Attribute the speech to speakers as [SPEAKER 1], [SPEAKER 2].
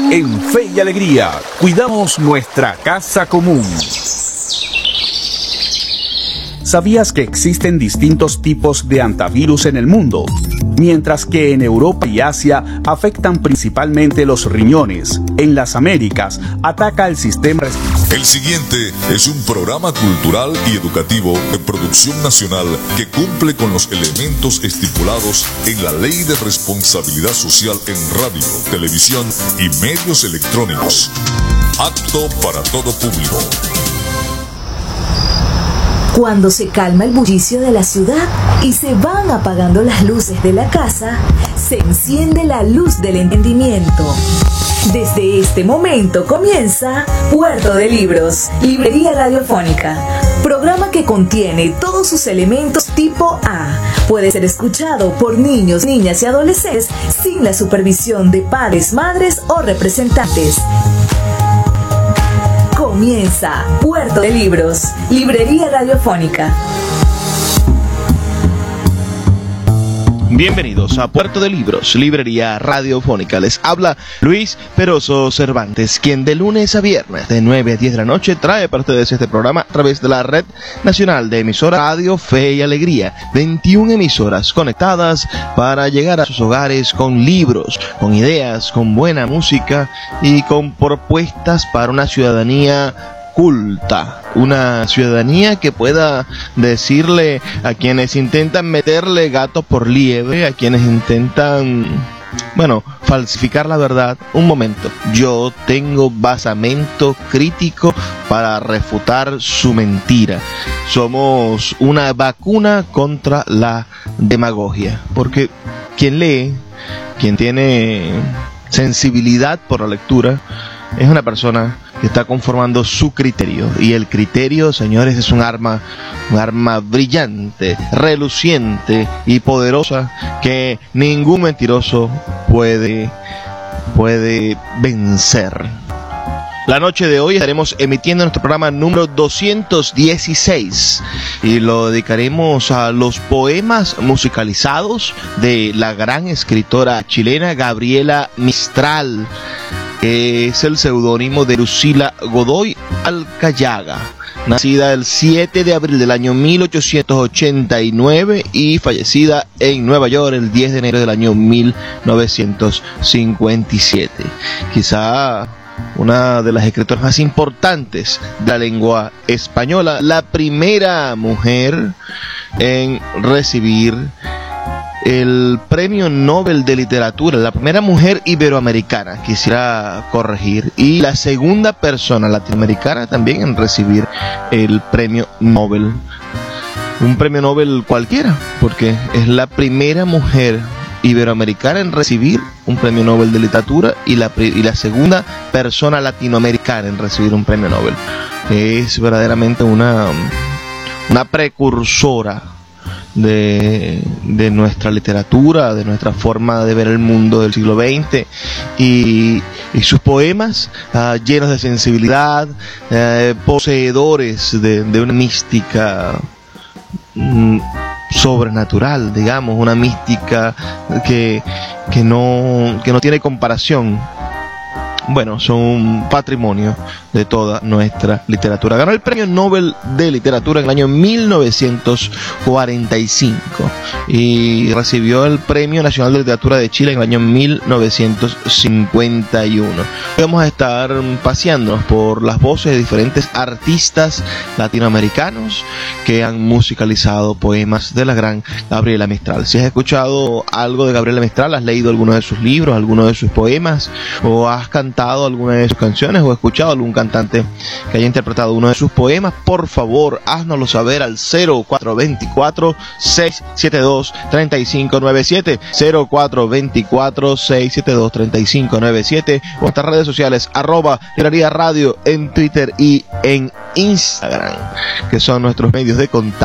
[SPEAKER 1] En Fe y Alegría, cuidamos nuestra casa común. ¿Sabías que existen distintos tipos de antivirus en el mundo? Mientras que en Europa y Asia afectan principalmente los riñones, en las Américas ataca el sistema respiratorio.
[SPEAKER 2] El siguiente es un programa cultural y educativo de producción nacional que cumple con los elementos estipulados en la Ley de Responsabilidad Social en radio, televisión y medios electrónicos. Apto para todo público.
[SPEAKER 3] Cuando se calma el bullicio de la ciudad y se van apagando las luces de la casa, se enciende la luz del entendimiento. Desde este momento comienza Puerto de Libros, librería radiofónica, programa que contiene todos sus elementos tipo A. Puede ser escuchado por niños, niñas y adolescentes sin la supervisión de padres, madres o representantes. Comienza Puerto de Libros, librería radiofónica.
[SPEAKER 4] Bienvenidos a Puerto de Libros, librería radiofónica. Les habla Luis Peroso Cervantes, quien de lunes a viernes de 9 a 10 de la noche trae para ustedes este programa a través de la Red Nacional de Emisoras Radio Fe y Alegría. 21 emisoras conectadas para llegar a sus hogares con libros, con ideas, con buena música y con propuestas para una ciudadanía culta, una ciudadanía que pueda decirle a quienes intentan meterle gato por liebre, a quienes intentan, falsificar la verdad: un momento, yo tengo basamento crítico para refutar su mentira. Somos una vacuna contra la demagogia, porque quien lee, quien tiene sensibilidad por la lectura, es una persona que está conformando su criterio. Y el criterio, señores, es un arma brillante, reluciente y poderosa que ningún mentiroso puede vencer. La noche de hoy estaremos emitiendo nuestro programa número 216 y lo dedicaremos a los poemas musicalizados de la gran escritora chilena Gabriela Mistral. Es el seudónimo de Lucila Godoy Alcayaga, nacida el 7 de abril del año 1889 y fallecida en Nueva York el 10 de enero del año 1957. Quizá una de las escritoras más importantes de la lengua española, la primera mujer en recibir el Premio Nobel de Literatura, la primera mujer iberoamericana, quisiera corregir, y la segunda persona latinoamericana también en recibir el Premio Nobel. Un Premio Nobel cualquiera, porque es la primera mujer iberoamericana en recibir un Premio Nobel de Literatura y la segunda persona latinoamericana en recibir un Premio Nobel. Es verdaderamente una precursora de nuestra literatura, de nuestra forma de ver el mundo del siglo XX, y sus poemas llenos de sensibilidad, poseedores de una mística sobrenatural, digamos, una mística que no tiene comparación. Son un patrimonio de toda nuestra literatura. Ganó el Premio Nobel de Literatura en el año 1945 y recibió el Premio Nacional de Literatura de Chile en el año 1951. Vamos a estar paseándonos por las voces de diferentes artistas latinoamericanos que han musicalizado poemas de la gran Gabriela Mistral. Si has escuchado algo de Gabriela Mistral, has leído alguno de sus libros, alguno de sus poemas, o has cantado alguna de sus canciones, o escuchado algún cantante que haya interpretado uno de sus poemas, por favor, háznoslo saber al 0424-672-3597, 0424-672-3597, o nuestras redes sociales, @librería radio en Twitter y en Instagram, que son nuestros medios de contacto.